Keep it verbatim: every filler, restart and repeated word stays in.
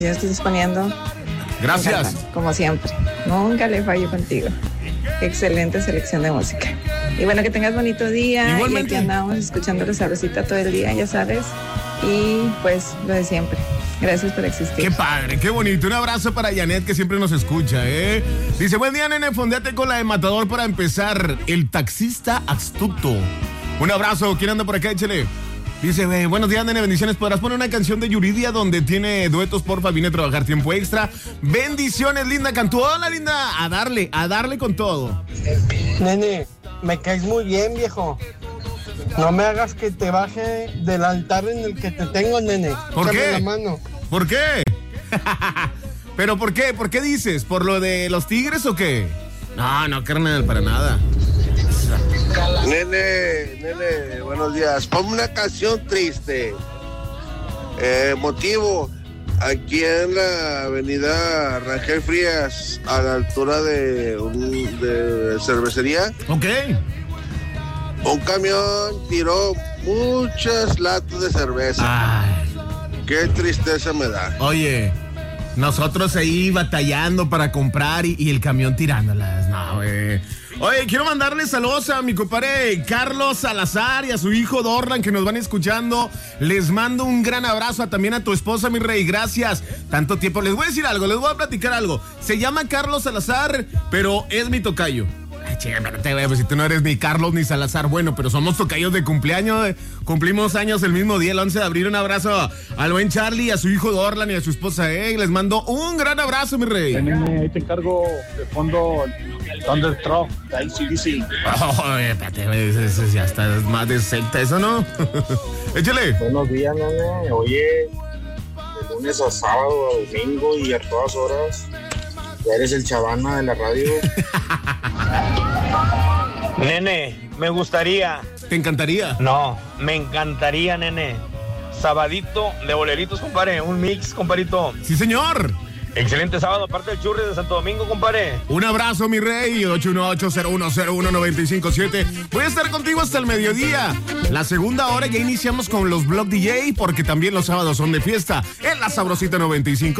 Ya estoy disponiendo. Gracias. Como siempre. Nunca le fallo contigo. Excelente selección de música. Y bueno, que tengas bonito día. Igualmente. Y aquí andamos escuchando la sabrosita todo el día, ya sabes. Y pues lo de siempre. Gracias por existir. Qué padre, qué bonito. Un abrazo para Janet, que siempre nos escucha, ¿eh? Dice, buen día, nene, fondeate con la de Matador para empezar. El taxista astuto. Un abrazo. ¿Quién anda por acá? Échale. Dice, eh, buenos días, nene, bendiciones. ¿Podrás poner una canción de Yuridia donde tiene duetos, porfa? Vine a trabajar tiempo extra. Bendiciones, linda. Cantó. Hola, linda. A darle, a darle con todo. Nene, me caes muy bien, viejo. No me hagas que te baje del altar en el que te tengo, nene. ¿Por Échame qué? la mano. ¿Por qué? ¿Pero por qué? ¿Por qué dices? ¿Por lo de los tigres o qué? No, no, carnal, para nada. Nene, nene, buenos días. Ponme una canción triste. Eh, motivo, aquí en la avenida Rangel Frías, a la altura de, un, de cervecería. Ok. Un camión tiró muchas latas de cerveza. Ay. Qué tristeza me da. Oye, nosotros ahí batallando para comprar y, y el camión tirándolas. No, güey. Oye, quiero mandarle saludos a mi compadre Carlos Salazar y a su hijo Dorlan, que nos van escuchando. Les mando un gran abrazo también a tu esposa, mi rey. Gracias. Tanto tiempo. Les voy a decir algo, les voy a platicar algo. Se llama Carlos Salazar, pero es mi tocayo. Ay, chica, espérate, güey, pues si tú no eres ni Carlos ni Salazar, bueno, pero somos tocayos de cumpleaños, eh. Cumplimos años el mismo día, el once de abril. Un abrazo al buen Charlie, a su hijo Dorlan y a su esposa, eh. Les mando un gran abrazo, mi rey. Nene, ahí te encargo de fondo Thunderstruck, de A C D C. Oh, espérate, güey, ese- ese ya está más de secta, eso, ¿no? Échale. Buenos días, nene. Oye, de lunes a sábado, a domingo y a todas horas, ya eres el chavana de la radio. Nene, me gustaría. ¿Te encantaría? No, me encantaría, nene. Sabadito de boleritos, compadre. Un mix, compadrito. Sí, señor. Excelente sábado, aparte del churri de Santo Domingo, compadre. Un abrazo, mi rey. ocho uno ocho, cero uno cero uno, nueve cinco siete. Voy a estar contigo hasta el mediodía. La segunda hora ya iniciamos con los Blog D J, porque también los sábados son de fiesta en la Sabrosita noventa y cinco.